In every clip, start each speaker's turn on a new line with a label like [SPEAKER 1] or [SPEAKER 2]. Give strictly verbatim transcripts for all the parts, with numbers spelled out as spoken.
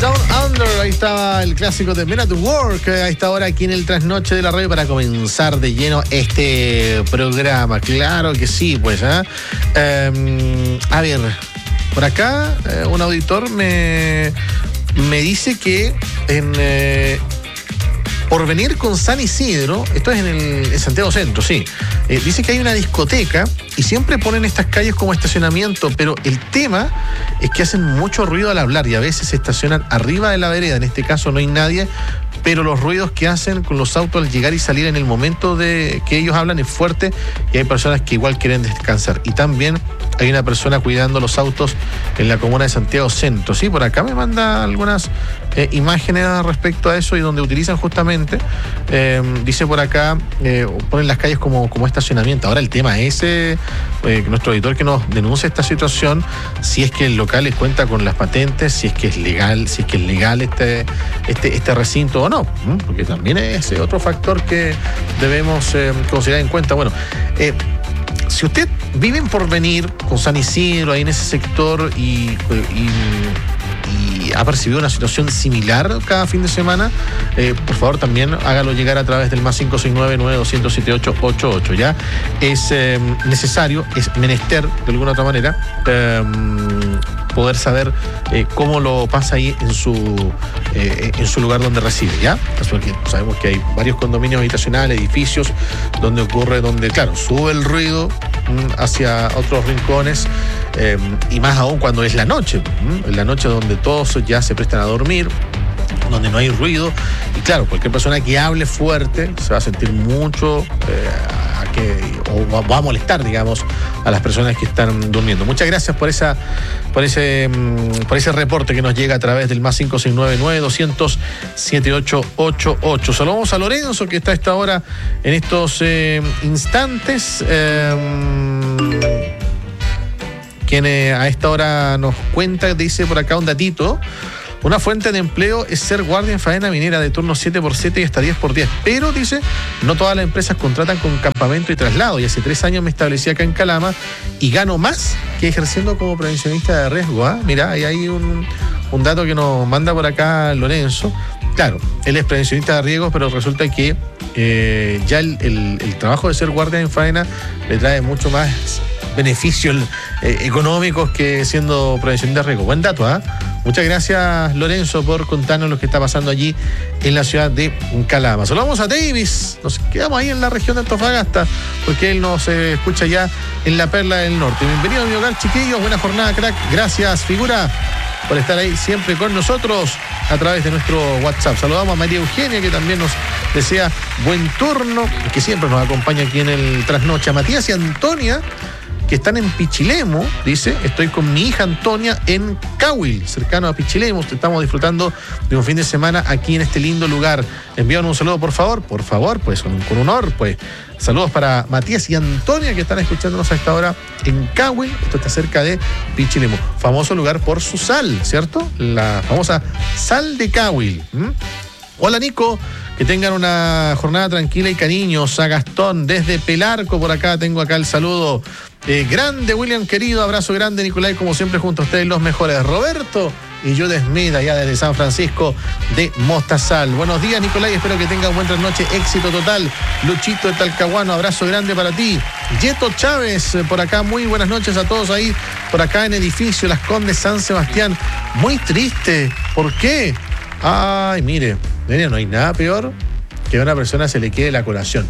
[SPEAKER 1] Down Under, ahí estaba el clásico de Men at Work, a esta hora aquí en el Trasnoche de la Radio para comenzar de lleno este programa. Claro que sí, pues. ¿eh? Eh, a ver, por acá eh, un auditor me, me dice que en eh, Porvenir con San Isidro, esto es en, el, en Santiago Centro, sí, eh, dice que hay una discoteca y siempre ponen estas calles como estacionamiento, pero el tema es que hacen mucho ruido al hablar y a veces se estacionan arriba de la vereda. En este caso no hay nadie, pero los ruidos que hacen con los autos al llegar y salir en el momento de que ellos hablan es fuerte y hay personas que igual quieren descansar. Y también hay una persona cuidando los autos en la comuna de Santiago Centro. Sí, por acá me manda algunas eh, imágenes respecto a eso y donde utilizan justamente, eh, dice por acá, eh, ponen las calles como, como estacionamiento. Ahora el tema es eh, eh, nuestro editor que nos denuncia esta situación, si es que el local les cuenta con las patentes, si es que es legal, si es que es legal este, este, este recinto o no, porque también es otro factor que debemos eh, considerar en cuenta. Bueno, eh, si usted vive en Porvenir, con San Isidro, ahí en ese sector, y, y, y ha percibido una situación similar cada fin de semana, eh, por favor también hágalo llegar a través del más cinco seis nueve, nueve dos cero siete ocho ocho ocho. Ya es eh, necesario, es menester de alguna otra manera, eh, poder saber eh, cómo lo pasa ahí en su eh, en su lugar donde reside, ¿ya? Porque sabemos que hay varios condominios habitacionales, edificios, donde ocurre, donde, claro, sube el ruido mm, hacia otros rincones, eh, y más aún cuando es la noche, mm, en la noche donde todos ya se prestan a dormir, donde no hay ruido, y claro, cualquier persona que hable fuerte se va a sentir mucho eh, a que, o va a molestar, digamos, a las personas que están durmiendo. Muchas gracias por esa, por ese, por ese reporte que nos llega a través del más cinco seis nueve, nueve dos cero siete ocho ocho ocho. Saludamos a Lorenzo, que está a esta hora en estos eh, instantes. Eh, quien eh, a esta hora nos cuenta, dice por acá un datito. Una fuente de empleo es ser guardia en faena minera de turno siete por siete y hasta diez por diez. Pero, dice, no todas las empresas contratan con campamento y traslado. Y hace tres años me establecí acá en Calama y gano más que ejerciendo como prevencionista de riesgo. ¿eh? Mira, ahí hay un, un dato que nos manda por acá Lorenzo. Claro, él es prevencionista de riesgos, pero resulta que eh, ya el, el, el trabajo de ser guardia en faena le trae mucho más beneficios eh, económicos que siendo prevencionista de riesgo. Buen dato, ¿ah? ¿eh? Muchas gracias, Lorenzo, por contarnos lo que está pasando allí en la ciudad de Calama. Saludamos a Davis, nos quedamos ahí en la región de Antofagasta, porque él nos eh, escucha ya en la Perla del Norte. Bienvenido a mi hogar, chiquillos, buena jornada, crack. Gracias, figura, por estar ahí siempre con nosotros a través de nuestro WhatsApp. Saludamos a María Eugenia, que también nos desea buen turno, que siempre nos acompaña aquí en el Trasnoche. A Matías y Antonia, que están en Pichilemu, dice, estoy con mi hija Antonia en Cahuil, cercano a Pichilemu. Estamos disfrutando de un fin de semana aquí en este lindo lugar. Envíanos un saludo, por favor, por favor, pues con, con honor, pues. Saludos para Matías y Antonia, que están escuchándonos a esta hora en Cahuil. Esto está cerca de Pichilemu, famoso lugar por su sal, ¿cierto? La famosa sal de Cahuil. ¿Mm? Hola, Nico. Que tengan una jornada tranquila y cariños. A Gastón desde Pelarco, por acá tengo acá el saludo. Eh, grande, William, querido, abrazo grande, Nicolai, como siempre junto a ustedes los mejores. Roberto y Jude Smith, allá desde San Francisco de Mostazal. Buenos días, Nicolai, espero que tengan buena noche, éxito total. Luchito de Talcahuano, abrazo grande para ti. Yeto Chávez, por acá, muy buenas noches a todos ahí, por acá en edificio Las Condes San Sebastián. Muy triste, ¿por qué? Ay, mire, mire, no hay nada peor que a una persona se le quede la colación.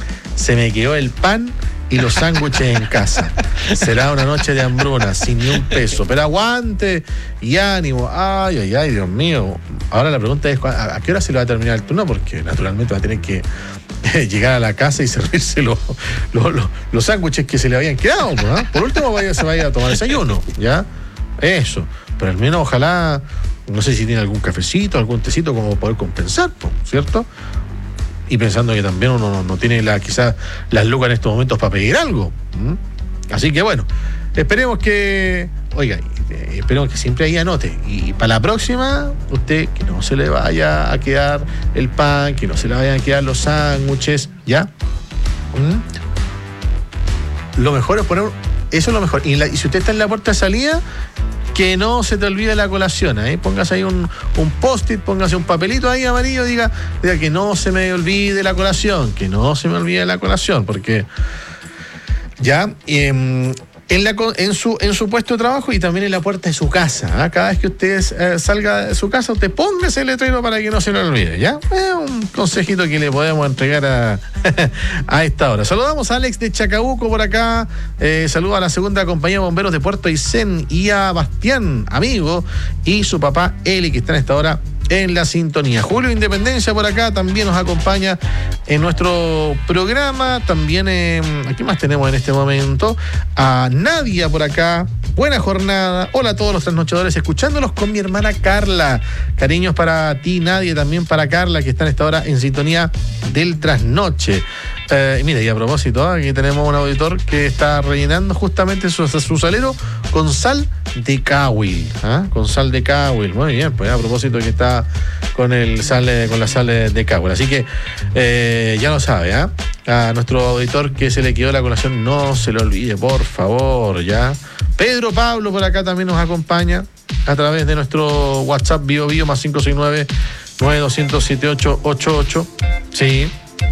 [SPEAKER 1] Se me quedó el pan y los sándwiches en casa. Será una noche de hambruna, sin ni un peso. Pero aguante y ánimo. Ay, ay, ay, Dios mío. Ahora la pregunta es, ¿a qué hora se le va a terminar el turno? Porque naturalmente va a tener que llegar a la casa y servirse los, los, los, los sándwiches que se le habían quedado, ¿no? Por último, vaya, se vaya a tomar desayuno, ¿ya? Eso. Pero al menos, ojalá, no sé si tiene algún cafecito, algún tecito como poder compensar, ¿cierto? Y pensando que también uno no, no tiene la, quizás las lucas en estos momentos para pedir algo. ¿Mm? Así que bueno, esperemos que, oiga, eh, esperemos que siempre ahí anote. Y para la próxima, usted que no se le vaya a quedar el pan, que no se le vayan a quedar los sándwiches, ¿ya? ¿Mm? Lo mejor es poner, eso es lo mejor. Y, la, y si usted está en la puerta de salida, que no se te olvide la colación, ¿eh? Póngase ahí un, un post-it, póngase un papelito ahí amarillo, diga, diga que no se me olvide la colación, que no se me olvide la colación, porque ya eh, en, la, en, su, en su puesto de trabajo y también en la puerta de su casa, ¿eh? Cada vez que usted eh, salga de su casa, usted póngase el letrero para que no se le olvide, ¿ya? Es un consejito que le podemos entregar a, a esta hora. Saludamos a Alex de Chacabuco por acá, eh, saludo a la segunda compañía de bomberos de Puerto Aysén y a Bastián, amigo, y su papá Eli, que están a esta hora en la sintonía. Julio Independencia por acá también nos acompaña en nuestro programa. También, eh, ¿aquí más tenemos en este momento? A Nadia por acá. Buena jornada. Hola a todos los trasnochadores, escuchándolos con mi hermana Carla. Cariños para ti, Nadia, y también para Carla, que están a esta hora en sintonía del trasnoche. Eh, mira, y a propósito, aquí tenemos un auditor que está rellenando justamente su, su salero con sal de Cahuil, ¿eh? Con sal de Cahuil. Muy bien, pues a propósito que está con el sal, con la sal de Cahuil. Así que eh, ya lo sabe, ¿eh? A nuestro auditor que se le quedó la colación, no se lo olvide, por favor, ¿ya? Pedro Pablo por acá también nos acompaña a través de nuestro WhatsApp Bio Bio más cinco seis nueve, nueve dos cero cero, siete ocho ocho ocho. Sí.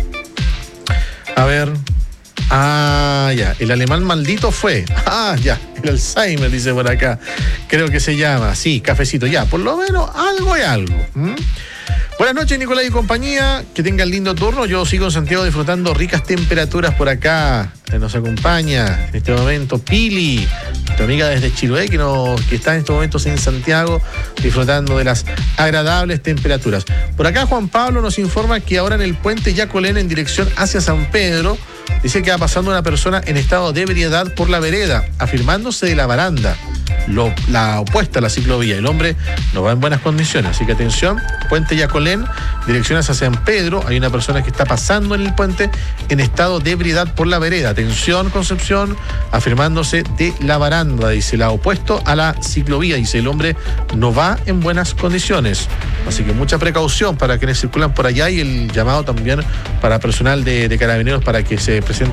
[SPEAKER 1] A ver. Ah, ya. El alemán maldito fue. Ah, ya. El Alzheimer, dice por acá. Creo que se llama. Sí, cafecito. Ya, por lo menos algo y algo. ¿Mm? Buenas noches, Nicolás y compañía. Que tengan lindo turno. Yo sigo en Santiago disfrutando ricas temperaturas por acá. Nos acompaña en este momento Pili, nuestra amiga desde Chiloé, que, nos, que está en estos momentos en Santiago disfrutando de las agradables temperaturas. Por acá Juan Pablo nos informa que ahora en el puente Yacolén en dirección hacia San Pedro, dice que va pasando una persona en estado de ebriedad por la vereda, afirmándose de la baranda, lo, la opuesta a la ciclovía. El hombre no va en buenas condiciones, así que atención, puente Yacolén, dirección hacia San Pedro, hay una persona que está pasando en el puente en estado de ebriedad por la vereda. Atención, Concepción, afirmándose de la baranda, dice, la opuesto a la ciclovía, dice, el hombre no va en buenas condiciones. Así que mucha precaución para quienes circulan por allá y el llamado también para personal de, de carabineros para que se presente